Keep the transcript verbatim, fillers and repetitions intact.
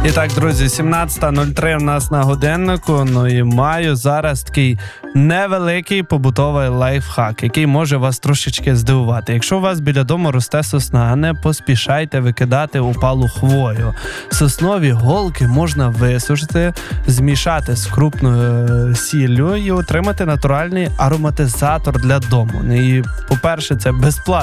І так, друзі, сімнадцята нуль три у нас на годиннику, ну і маю зараз такий невеликий побутовий лайфхак, який може вас трошечки здивувати. Якщо у вас біля дому росте сосна, не поспішайте викидати упалу хвою. Соснові голки можна висушити, змішати з крупною сіллю і отримати натуральний ароматизатор для дому. І, по-перше, це безплатно.